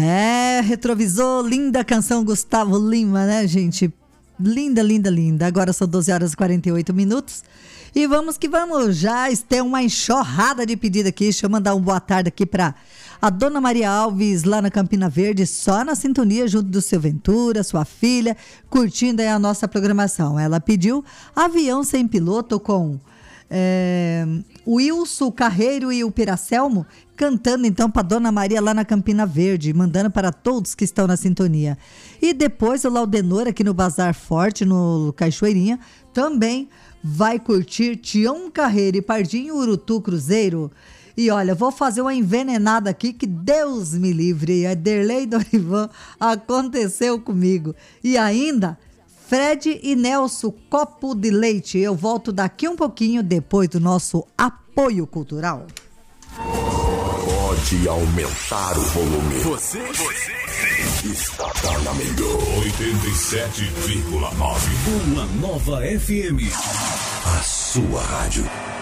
Retrovisor, linda canção, Gustavo Lima, né, gente? Linda, linda, linda. Agora são 12 horas e 48 minutos. E vamos que vamos. Já tem uma enxurrada de pedido aqui. Deixa eu mandar uma boa tarde aqui para a Dona Maria Alves, lá na Campina Verde, só na sintonia, junto do seu Ventura, sua filha, curtindo aí a nossa programação. Ela pediu Avião Sem Piloto com o Wilson Carreiro e o Piracelmo, cantando então para Dona Maria lá na Campina Verde, mandando para todos que estão na sintonia. E depois o Laudenor aqui no Bazar Forte, no Cachoeirinha, também vai curtir Tião Carreiro e Pardinho Urutu Cruzeiro. E olha, vou fazer uma envenenada aqui que Deus me livre. A Derlei Dorivan aconteceu comigo. E ainda Fred e Nelson, Copo de Leite. Eu volto daqui um pouquinho depois do nosso apoio cultural. Pode aumentar o volume. Você está na melhor 87,9. Uma nova FM. A sua rádio.